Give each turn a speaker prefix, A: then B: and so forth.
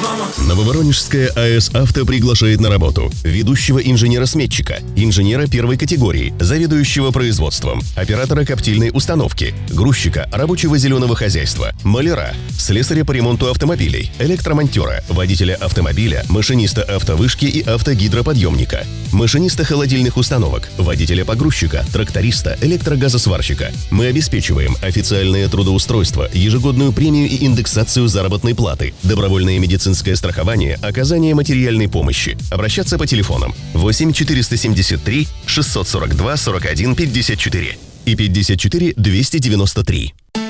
A: Нововоронежская АЭС «Авто» приглашает на работу ведущего инженера-сметчика, инженера первой категории, заведующего производством, оператора коптильной установки, грузчика рабочего зеленого хозяйства, маляра, слесаря по ремонту автомобилей, электромонтера, водителя автомобиля, машиниста автовышки и автогидроподъемника, машиниста холодильных установок, водителя погрузчика, тракториста, электрогазосварщика. Мы обеспечиваем официальное трудоустройство, ежегодную премию и индексацию заработной платы, добровольное медицинское страхование, оказание материальной помощи. Обращаться по телефонам 8 473 642 41 54 и 54 293.